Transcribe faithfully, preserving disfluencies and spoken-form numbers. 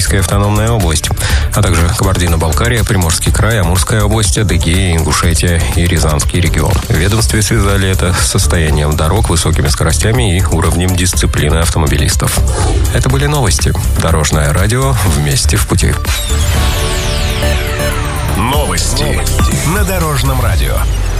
Таврийская автономная область, а также Кабардино-Балкария, Приморский край, Амурская область, Адыгея, Ингушетия и Рязанский регион. В ведомстве связали это с состоянием дорог, высокими скоростями и уровнем дисциплины автомобилистов. Это были новости. Дорожное радио «Вместе в пути». Новости на Дорожном радио.